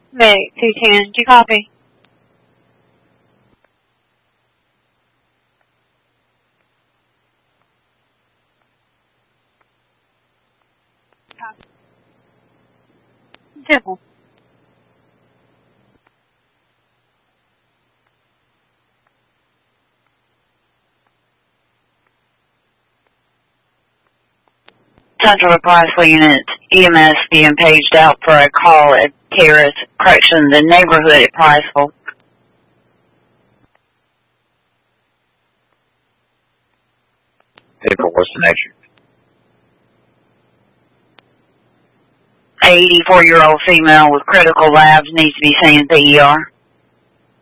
Vic, 210, do you copy? Copy. Temple. Central Pricefield Unit, EMS being paged out for a call at Terrace, the neighborhood at Priceville. Temple, what's the nature? 84-year-old female with critical labs needs to be seen at the ER.